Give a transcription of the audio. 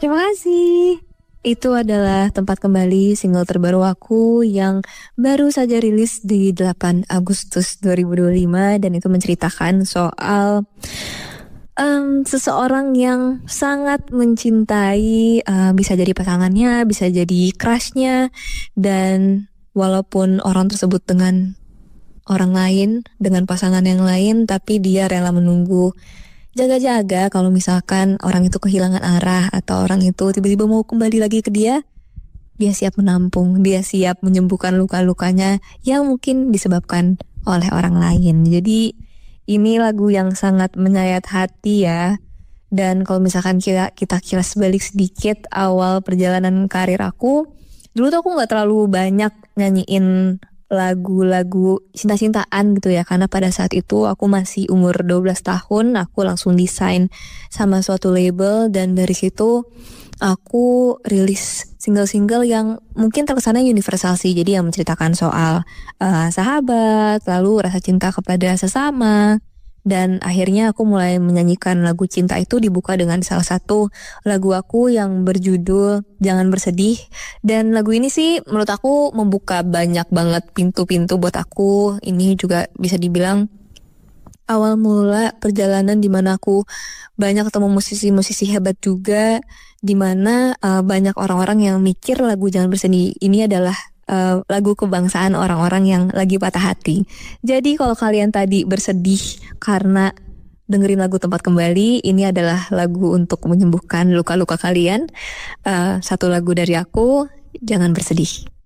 Terima kasih. Itu adalah Tempat Kembali, single terbaru aku yang baru saja rilis di 8 Agustus 2025 dan itu menceritakan soal seseorang yang sangat mencintai, bisa jadi pasangannya, bisa jadi crushnya, dan walaupun orang tersebut dengan orang lain, dengan pasangan yang lain, tapi dia rela menunggu, jaga-jaga kalau misalkan orang itu kehilangan arah atau orang itu tiba-tiba mau kembali lagi ke dia siap menampung, dia siap menyembuhkan luka-lukanya yang mungkin disebabkan oleh orang lain. Jadi ini lagu yang sangat menyayat hati ya. Dan kalau misalkan kita kilas balik sedikit awal perjalanan karir aku, dulu tuh aku nggak terlalu banyak nyanyiin lagu-lagu cinta-cintaan gitu ya, karena pada saat itu aku masih umur 12 tahun, aku langsung desain sama suatu label dan dari situ aku rilis single-single yang mungkin terkesannya universal sih, jadi yang menceritakan soal sahabat, lalu rasa cinta kepada sesama. Dan akhirnya aku mulai menyanyikan lagu cinta itu dibuka dengan salah satu lagu aku yang berjudul Jangan Bersedih. Dan lagu ini sih menurut aku membuka banyak banget pintu-pintu buat aku. Ini juga bisa dibilang awal mula perjalanan di mana aku banyak ketemu musisi-musisi hebat juga, di mana banyak orang-orang yang mikir lagu Jangan Bersedih ini adalah lagu kebangsaan orang-orang yang lagi patah hati. Jadi kalau kalian tadi bersedih karena dengerin lagu Tempat Kembali, ini adalah lagu untuk menyembuhkan luka-luka kalian. Satu lagu dari aku, Jangan Bersedih.